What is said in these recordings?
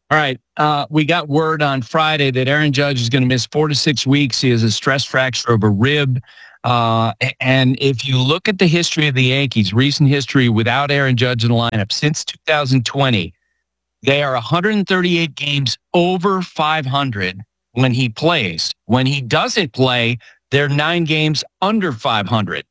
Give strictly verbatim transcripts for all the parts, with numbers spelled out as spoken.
All right. Uh, we got word on Friday that Aaron Judge is going to miss four to six weeks. He has a stress fracture of a rib. Uh, and if you look at the history of the Yankees, recent history without Aaron Judge in the lineup since two thousand twenty, they are one hundred thirty-eight games over five hundred when he plays. When he doesn't play, they're nine games under five hundred.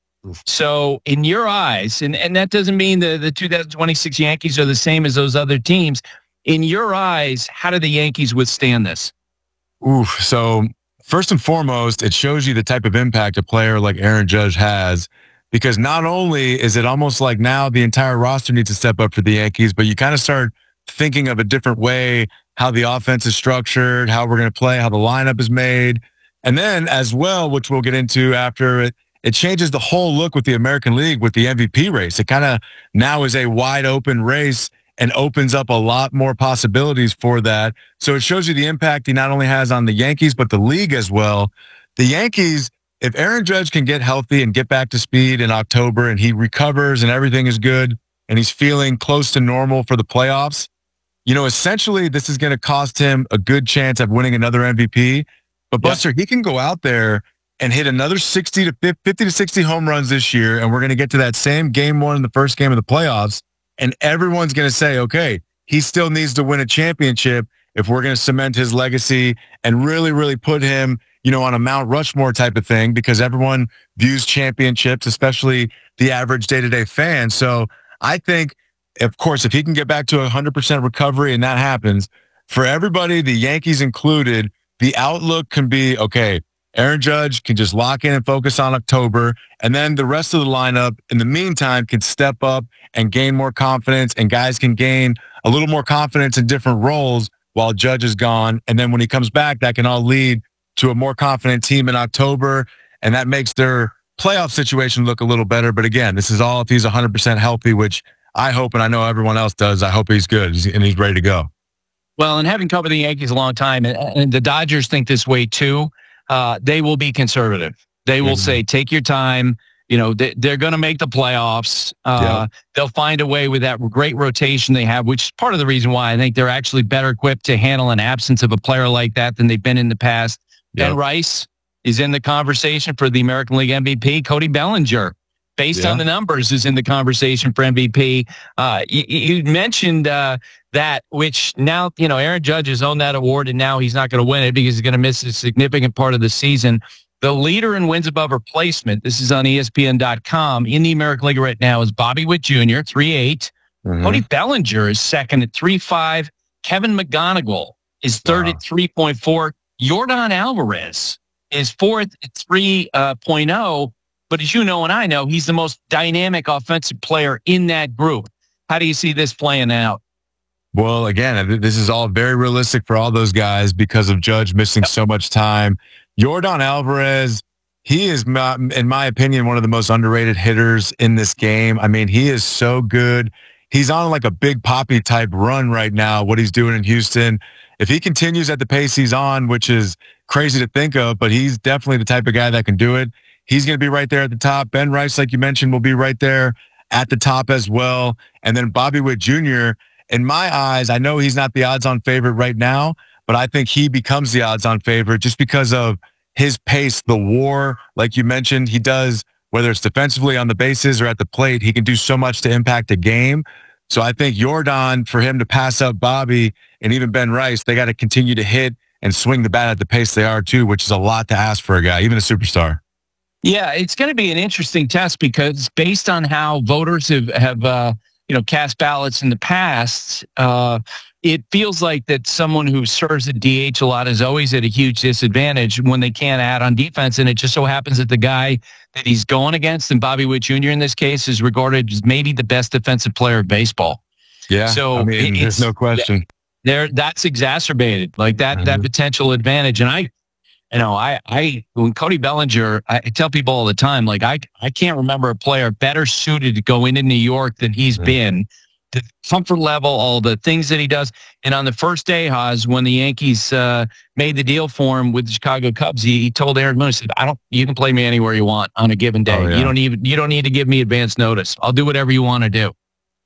So in your eyes, and, and that doesn't mean the, the two thousand twenty-six Yankees are the same as those other teams. In your eyes, how do the Yankees withstand this? Oof. So first and foremost, it shows you the type of impact a player like Aaron Judge has, because not only is it almost like now the entire roster needs to step up for the Yankees, but you kind of start thinking of a different way, how the offense is structured, how we're going to play, how the lineup is made. And then as well, which we'll get into after, it, it changes the whole look with the American League with the M V P race. It kind of now is a wide open race and opens up a lot more possibilities for that. So it shows you the impact he not only has on the Yankees, but the league as well. The Yankees, if Aaron Judge can get healthy and get back to speed in October and he recovers and everything is good and he's feeling close to normal for the playoffs, you know, essentially this is going to cost him a good chance of winning another M V P. But Buster, yeah. he can go out there and hit another sixty to fifty to sixty home runs this year. And we're going to get to that same game one in the first game of the playoffs. And everyone's going to say, okay, he still needs to win a championship if we're going to cement his legacy and really, really put him, you know, on a Mount Rushmore type of thing, because everyone views championships, especially the average day-to-day fan. So I think, of course, if he can get back to one hundred percent recovery and that happens, for everybody, the Yankees included, the outlook can be, okay, Aaron Judge can just lock in and focus on October, and then the rest of the lineup in the meantime can step up and gain more confidence, and guys can gain a little more confidence in different roles while Judge is gone. And then when he comes back, that can all lead to a more confident team in October, and that makes their playoff situation look a little better. But again, this is all if he's one hundred percent healthy, which I hope, and I know everyone else does. I hope he's good and he's ready to go. Well, and having covered the Yankees a long time, and, and the Dodgers think this way too, Uh, they will be conservative. They will mm-hmm. say, take your time. You know, they, they're going to make the playoffs. Uh, yeah. They'll find a way with that great rotation they have, which is part of the reason why I think they're actually better equipped to handle an absence of a player like that than they've been in the past. Yep. Ben Rice is in the conversation for the American League M V P. Cody Bellinger, based yeah. on the numbers, is in the conversation for M V P. Uh, you, you mentioned uh, that, which now, you know, Aaron Judge has owned that award, and now he's not going to win it because he's going to miss a significant part of the season. The leader in wins above replacement, this is on E S P N dot com, in the American League right now is Bobby Witt Junior, three eight. Mm-hmm. Cody Bellinger is second at three five. Kevin McGonigal is third wow. at three point four. Yordan Alvarez is fourth at three point oh. But as you know and I know, he's the most dynamic offensive player in that group. How do you see this playing out? Well, again, this is all very realistic for all those guys because of Judge missing yep. so much time. Yordan Alvarez, he is, in my opinion, one of the most underrated hitters in this game. I mean, he is so good. He's on like a Big Papi type run right now, what he's doing in Houston. If he continues at the pace he's on, which is crazy to think of, but he's definitely the type of guy that can do it. He's going to be right there at the top. Ben Rice, like you mentioned, will be right there at the top as well. And then Bobby Witt Junior, in my eyes, I know he's not the odds-on favorite right now, but I think he becomes the odds-on favorite just because of his pace, the war, like you mentioned. He does, whether it's defensively on the bases or at the plate, he can do so much to impact a game. So I think Yordan, for him to pass up Bobby and even Ben Rice, they got to continue to hit and swing the bat at the pace they are too, which is a lot to ask for a guy, even a superstar. Yeah, it's going to be an interesting test because based on how voters have, have uh, you know, cast ballots in the past, uh, it feels like that someone who serves at D H a lot is always at a huge disadvantage when they can't add on defense. And it just so happens that the guy that he's going against, and Bobby Witt Junior in this case, is regarded as maybe the best defensive player of baseball. Yeah, so I mean, it, there's no question. There, that's exacerbated, like that mm-hmm. that potential advantage. And I, you know, I, I when Cody Bellinger, I tell people all the time, like I, I can't remember a player better suited to go into New York than he's mm-hmm. been. The comfort level, all the things that he does. And on the first day, Haas, when the Yankees uh, made the deal for him with the Chicago Cubs, he, he told Aaron Boone, he said, "I don't. You can play me anywhere you want on a given day. Oh, yeah. You don't even. You don't need to give me advance notice. I'll do whatever you want to do."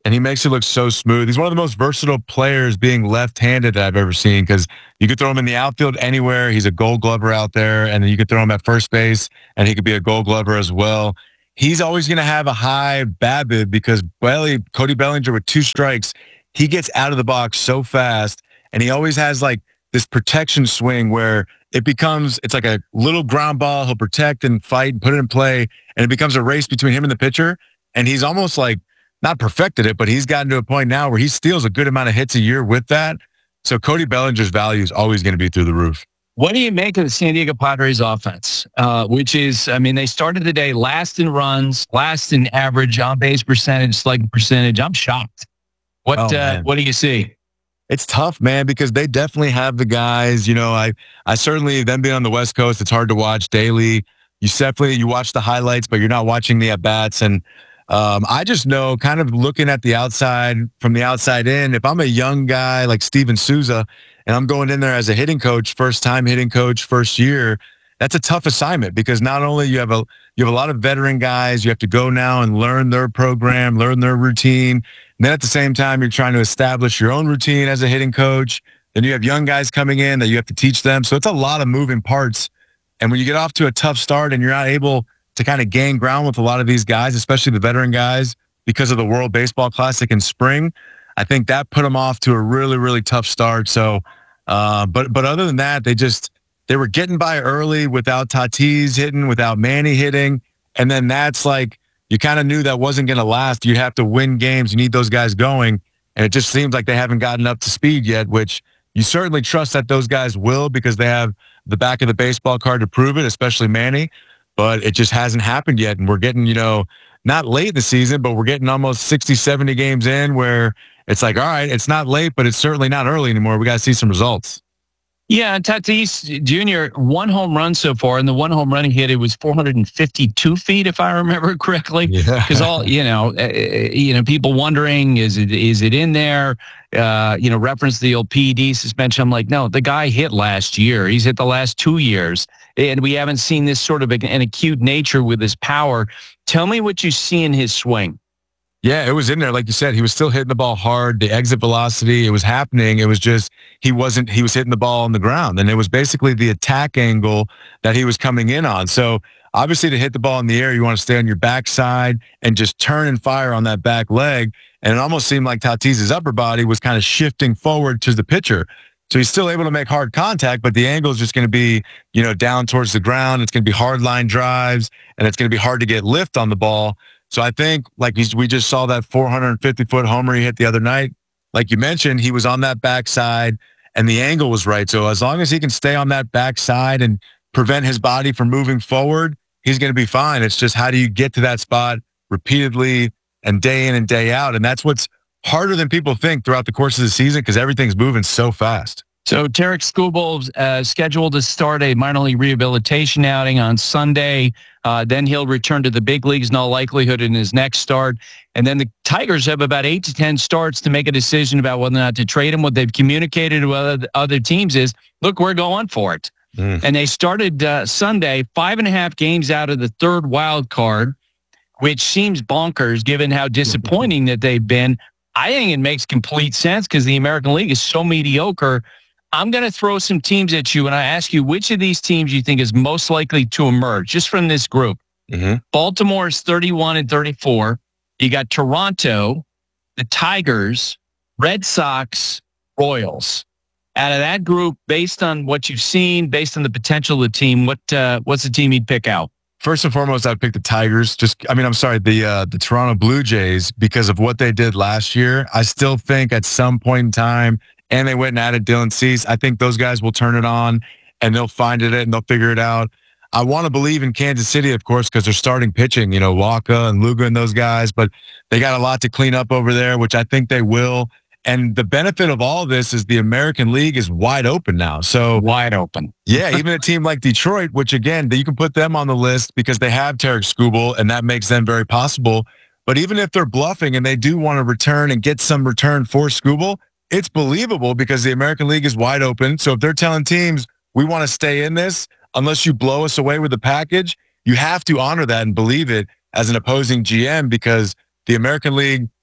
and he makes it look so smooth. He's one of the most versatile players being left-handed that I've ever seen, because you could throw him in the outfield anywhere. He's a Gold Glover out there, and then you could throw him at first base, and he could be a Gold Glover as well. He's always going to have a high BABIP because Belly, Cody Bellinger with two strikes, he gets out of the box so fast, and he always has like this protection swing where it becomes, it's like a little ground ball. He'll protect and fight and put it in play, and it becomes a race between him and the pitcher. And he's almost like, not perfected it, but he's gotten to a point now where he steals a good amount of hits a year with that. So Cody Bellinger's value is always going to be through the roof. What do you make of the San Diego Padres offense, uh, which is, I mean, they started the day last in runs, last in average on-base percentage, slugging percentage. I'm shocked. What Oh, uh, man. what do you see? It's tough, man, because they definitely have the guys. You know, I, I certainly, them being on the West Coast, it's hard to watch daily. You definitely, you watch the highlights, but you're not watching the at-bats. And um, I just know, kind of looking at the outside, from the outside in, if I'm a young guy like Steven Souza, and I'm going in there as a hitting coach, first time hitting coach, first year, that's a tough assignment, because not only you have a you have a lot of veteran guys, you have to go now and learn their program, learn their routine. And then at the same time, you're trying to establish your own routine as a hitting coach. Then you have young guys coming in that you have to teach them. So it's a lot of moving parts. And when you get off to a tough start and you're not able to kind of gain ground with a lot of these guys, especially the veteran guys, because of the World Baseball Classic in spring, I think that put them off to a really, really tough start. So, uh, but but other than that, they just they were getting by early without Tatis hitting, without Manny hitting, and then that's like you kind of knew that wasn't going to last. You have to win games. You need those guys going, and it just seems like they haven't gotten up to speed yet. Which you certainly trust that those guys will, because they have the back of the baseball card to prove it, especially Manny. But it just hasn't happened yet, and we're getting, you know, not late in the season, but we're getting almost sixty, seventy games in where it's like, all right, it's not late, but it's certainly not early anymore. We got to see some results. Yeah, Tatis Junior, one home run so far, and the one home run he hit, it was four hundred fifty-two feet, if I remember correctly. Yeah. Because all, you know, uh, you know, people wondering, is it is it in there? Uh, you know, reference the old P E D suspension. I'm like, no, the guy hit last year. He's hit the last two years. And we haven't seen this sort of an acute nature with his power. Tell me what you see in his swing. Yeah, it was in there. Like you said, he was still hitting the ball hard. The exit velocity, it was happening. It was just, he wasn't, he was hitting the ball on the ground. And it was basically the attack angle that he was coming in on. So obviously to hit the ball in the air, you want to stay on your backside and just turn and fire on that back leg. And it almost seemed like Tatis's upper body was kind of shifting forward to the pitcher. So he's still able to make hard contact, but the angle is just going to be, you know, down towards the ground. It's going to be hard line drives, and it's going to be hard to get lift on the ball. So I think, like he's, we just saw that four hundred fifty foot homer he hit the other night. Like you mentioned, he was on that backside, and the angle was right. So as long as he can stay on that backside and prevent his body from moving forward, he's going to be fine. It's just, how do you get to that spot repeatedly and day in and day out? And that's what's harder than people think throughout the course of the season, because everything's moving so fast. So Tarek Skubal uh, scheduled to start a minor league rehabilitation outing on Sunday. Uh, then he'll return to the big leagues in all likelihood in his next start. And then the Tigers have about eight to ten starts to make a decision about whether or not to trade him. What they've communicated with other teams is, look, we're going for it. Mm. And they started uh, Sunday, five and a half games out of the third wild card, which seems bonkers given how disappointing that they've been. I think it makes complete sense because the American League is so mediocre. I'm going to throw some teams at you, and I ask you which of these teams you think is most likely to emerge just from this group. Mm-hmm. Baltimore is thirty-one and thirty-four. You got Toronto, the Tigers, Red Sox, Royals. Out of that group, based on what you've seen, based on the potential of the team, what uh, what's the team you'd pick out? First and foremost, I'd pick the Tigers. Just, I mean, I'm sorry, the uh, the Toronto Blue Jays, because of what they did last year. I still think at some point in time, and they went and added Dylan Cease, I think those guys will turn it on, and they'll find it and they'll figure it out. I want to believe in Kansas City, of course, because they're starting pitching, you know, Walker and Luga and those guys, but they got a lot to clean up over there, which I think they will. And the benefit of all this is the American League is wide open now. So wide open. Yeah, even a team like Detroit, which again, you can put them on the list because they have Tarek Skubal, and that makes them very possible. But even if they're bluffing and they do want to return and get some return for Skubal, it's believable because the American League is wide open. So if they're telling teams, we want to stay in this, unless you blow us away with the package, you have to honor that and believe it as an opposing G M, because the American League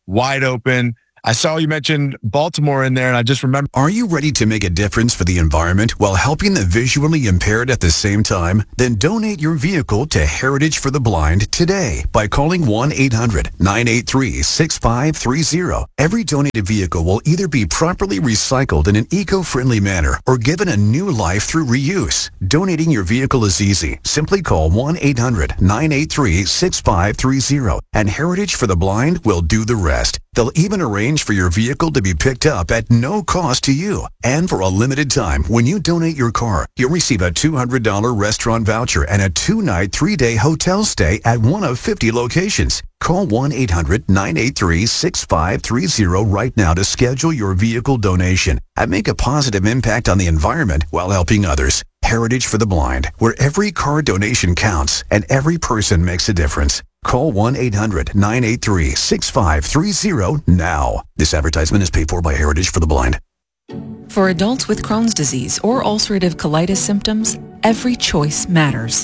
wide open. I saw you mentioned Baltimore in there, and I just remember. Are you ready to make a difference for the environment while helping the visually impaired at the same time? Then donate your vehicle to Heritage for the Blind today by calling one eight hundred nine eight three six five three zero. Every donated vehicle will either be properly recycled in an eco-friendly manner or given a new life through reuse. Donating your vehicle is easy. Simply call one eight hundred nine eight three six five three zero, and Heritage for the Blind will do the rest. They'll even arrange for your vehicle to be picked up at no cost to you. And for a limited time, when you donate your car, you'll receive a two hundred dollars restaurant voucher and a two-night, three-day hotel stay at one of fifty locations. Call one eight hundred nine eight three six five three zero right now to schedule your vehicle donation and make a positive impact on the environment while helping others. Heritage for the Blind, where every car donation counts and every person makes a difference. Call one eight hundred nine eight three six five three zero now. This advertisement is paid for by Heritage for the Blind. For adults with Crohn's disease or ulcerative colitis symptoms, every choice matters.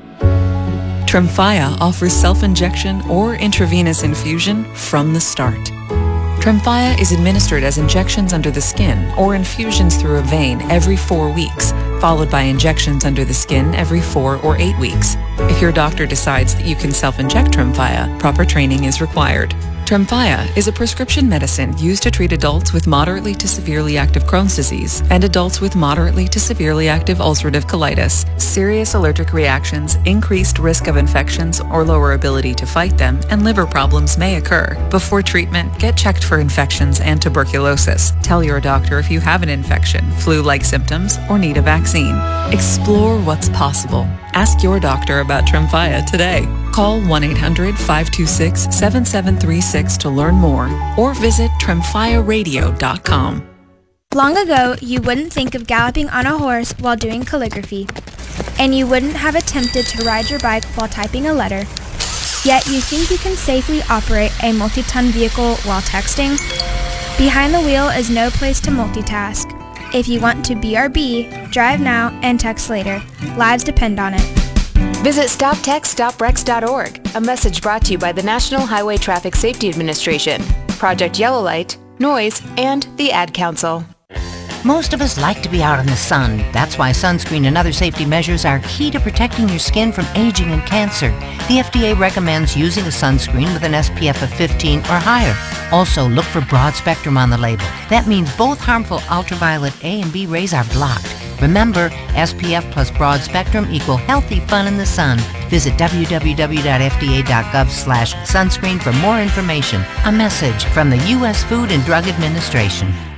Tremfya offers self-injection or intravenous infusion from the start. Tremfya is administered as injections under the skin or infusions through a vein every four weeks, followed by injections under the skin every four or eight weeks. If your doctor decides that you can self-inject Tremfya, proper training is required. Tremfya is a prescription medicine used to treat adults with moderately to severely active Crohn's disease and adults with moderately to severely active ulcerative colitis. Serious allergic reactions, increased risk of infections or lower ability to fight them, and liver problems may occur. Before treatment, get checked for infections and tuberculosis. Tell your doctor if you have an infection, flu-like symptoms, or need a vaccine. Explore what's possible. Ask your doctor about Tremfya today. Call one eight hundred five two six seven seven three six to learn more or visit tremfya radio dot com. Long ago, you wouldn't think of galloping on a horse while doing calligraphy, and you wouldn't have attempted to ride your bike while typing a letter. Yet you think you can safely operate a multi-ton vehicle while texting? Behind the wheel is no place to multitask. If you want to B R B, drive now and text later. Lives depend on it. Visit stop text stop wrecks dot org. A message brought to you by the National Highway Traffic Safety Administration, Project Yellow Light, Noise, and the Ad Council. Most of us like to be out in the sun. That's why sunscreen and other safety measures are key to protecting your skin from aging and cancer. The F D A recommends using a sunscreen with an S P F of fifteen or higher. Also, look for broad spectrum on the label. That means both harmful ultraviolet A and B rays are blocked. Remember, S P F plus broad spectrum equal healthy fun in the sun. Visit w w w dot f d a dot gov slash sunscreen for more information. A message from the U S Food and Drug Administration.